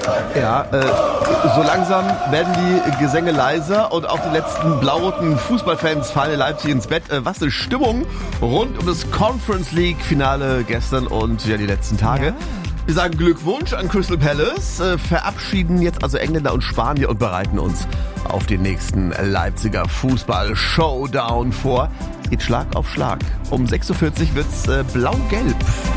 Ja, so langsam werden die Gesänge leiser und auch die letzten blau-roten Fußballfans fallen in Leipzig ins Bett. Was eine Stimmung rund um das Conference League Finale gestern und ja die letzten Tage. Ja. Wir sagen Glückwunsch an Crystal Palace, verabschieden jetzt also Engländer und Spanier und bereiten uns auf den nächsten Leipziger Fußball-Showdown vor. Es geht Schlag auf Schlag. Um 6.40 Uhr wird's blau-gelb.